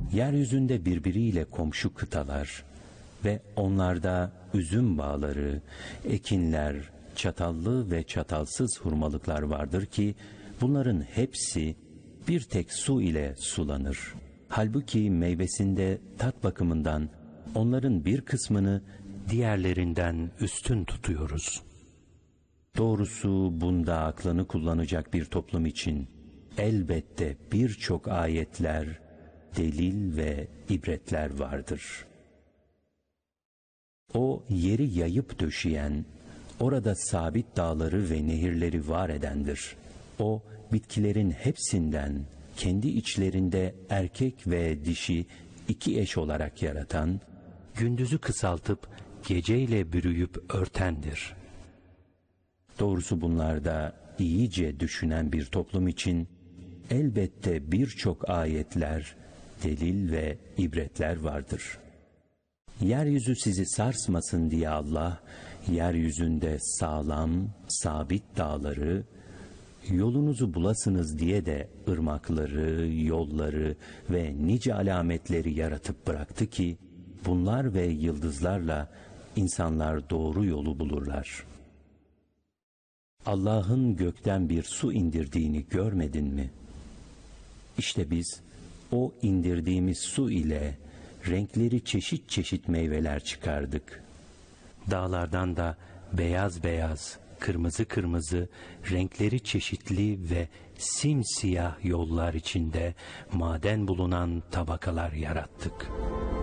yeryüzünde birbiriyle komşu kıtalar ve onlarda üzüm bağları, ekinler, çatallı ve çatalsız hurmalıklar vardır ki bunların hepsi bir tek su ile sulanır. Halbuki meyvesinde tat bakımından onların bir kısmını diğerlerinden üstün tutuyoruz. Doğrusu bunda aklını kullanacak bir toplum için elbette birçok ayetler, delil ve ibretler vardır. O yeri yayıp döşeyen, orada sabit dağları ve nehirleri var edendir. O bitkilerin hepsinden kendi içlerinde erkek ve dişi iki eş olarak yaratan, gündüzü kısaltıp geceyle bürüyüp örtendir. Doğrusu bunlarda iyice düşünen bir toplum için elbette birçok ayetler, delil ve ibretler vardır. Yeryüzü sizi sarsmasın diye Allah, yeryüzünde sağlam, sabit dağları, yolunuzu bulasınız diye de ırmakları, yolları ve nice alametleri yaratıp bıraktı ki, bunlar ve yıldızlarla insanlar doğru yolu bulurlar. Allah'ın gökten bir su indirdiğini görmedin mi? İşte biz o indirdiğimiz su ile renkleri çeşit çeşit meyveler çıkardık. Dağlardan da beyaz beyaz, kırmızı kırmızı, renkleri çeşitli ve simsiyah yollar içinde maden bulunan tabakalar yarattık.